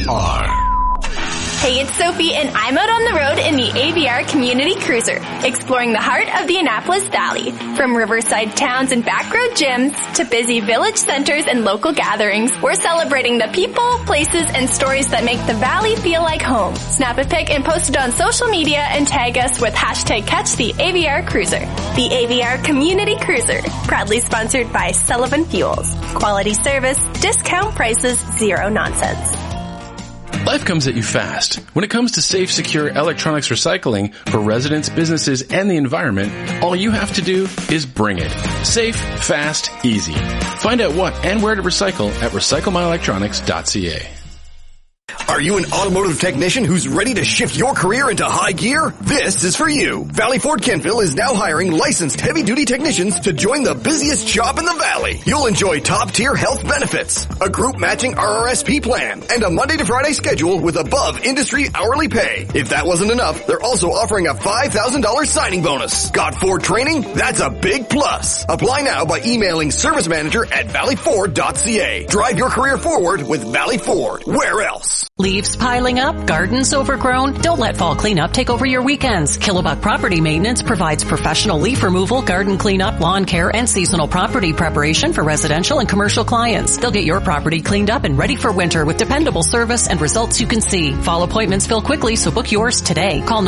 AVR. Hey, it's Sophie, and I'm out on the road in the AVR Community Cruiser, exploring the heart of the Annapolis Valley. From riverside towns and backroad gyms to busy village centers and local gatherings, we're celebrating the people, places, and stories that make the valley feel like home. Snap a pic and post it on social media and tag us with #CatchTheAVR Cruiser. The AVR Community Cruiser, proudly sponsored by Sullivan Fuels. Quality service, discount prices, zero nonsense. Life comes at you fast. When it comes to safe, secure electronics recycling for residents, businesses, and the environment, all you have to do is bring it. Safe, fast, easy. Find out what and where to recycle at recyclemyelectronics.ca. Are you an automotive technician who's ready to shift your career into high gear? This is for you. Valley Ford Kentville is now hiring licensed heavy-duty technicians to join the busiest shop in the valley. You'll enjoy top-tier health benefits, a group-matching RRSP plan, and a Monday to Friday schedule with above-industry hourly pay. If that wasn't enough, they're also offering a $5,000 signing bonus. Got Ford training? That's a big plus. Apply now by emailing servicemanager@valleyford.ca. Drive your career forward with Valley Ford. Where else? Leaves piling up? Gardens overgrown? Don't let fall cleanup take over your weekends. Kilobuck Property Maintenance provides professional leaf removal, garden cleanup, lawn care, and seasonal property preparation for residential and commercial clients. They'll get your property cleaned up and ready for winter with dependable service and results you can see. Fall appointments fill quickly, so book yours today. Call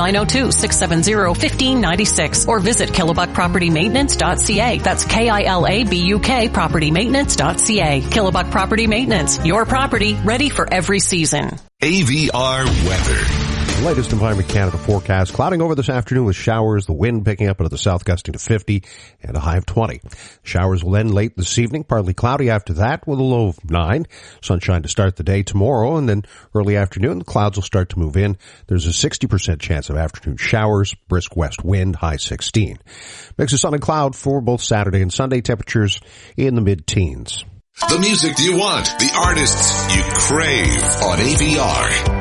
902-670-1596 or visit kilobuckpropertymaintenance.ca. That's KILABUK propertymaintenance.ca. Kilobuck Property Maintenance. Your property ready for every season. AVR weather. The latest Environment Canada forecast. Clouding over this afternoon with showers, the wind picking up into the south gusting to 50 and a high of 20. Showers will end late this evening, partly cloudy after that with a low of 9. Sunshine to start the day tomorrow, and then early afternoon the clouds will start to move in. There's a 60% chance of afternoon showers, brisk west wind, high 16. Mix of sun and cloud for both Saturday and Sunday, temperatures in the mid-teens. The music you want, the artists you crave on AVR.